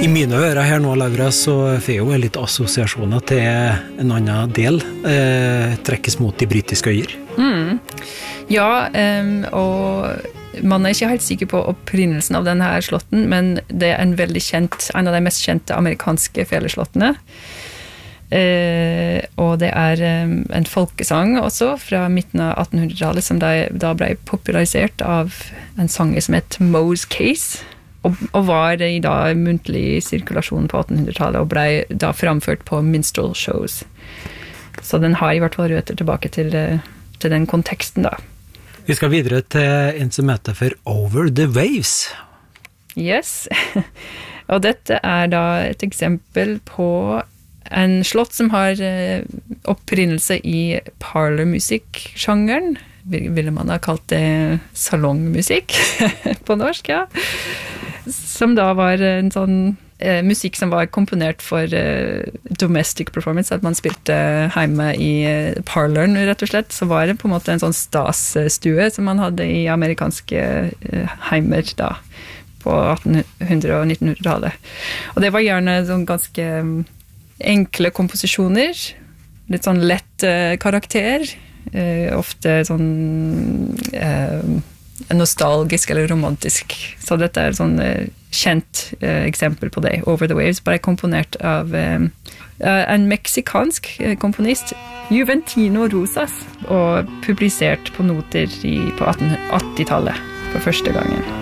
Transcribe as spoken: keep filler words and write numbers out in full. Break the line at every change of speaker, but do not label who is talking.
I mine ører her nå, Laura, så får jeg jo litt assosiasjoner til en annen del, eh, trekkes mot de britiske øyer.
Mm. Ja, um, og man er ikke helt sikker på opprinnelsen av denne her slåtten, men det er en veldig kjent, en av de mest kjente amerikanske feleslottene. Eh, og det er um, en folkesang også fra midten av attenhundretallet som da, da ble popularisert av en sanger som het Moe's Case, og, og var i da muntlig sirkulasjon på attenhundretallet og ble da framført på minstrel shows. Så den har i hvert fall røter tilbake til, til den konteksten da.
Vi skal videre til en som heter for Over the Waves.
Yes, og dette er da et eksempel på en slott som har opprinnelse i parlormusikk-sjangeren. Ville man ha kalt det salongmusikk på norsk, ja. Som da var en sånn eh, musikk som var komponert for eh, domestic performance, at man spilte hjemme i eh, parloren, rett og slett. Så var det på en måte en sånn stasstue som man hadde i amerikanske eh, heimer da, på attenhundre- og nittenhundretallet. Og det var gjerne sånn ganske enkle komposisjoner, litt sånn lett eh, karakter, eh, ofte sånn eh, nostalgisk eller romantisk. Så dette er et sånn eh, kjent eh, eksempel på det. Over the Waves ble komponert av eh, en meksikansk eh, komponist, Juventino Rosas, og publisert på noter i, på atten åttitallet for første gangen.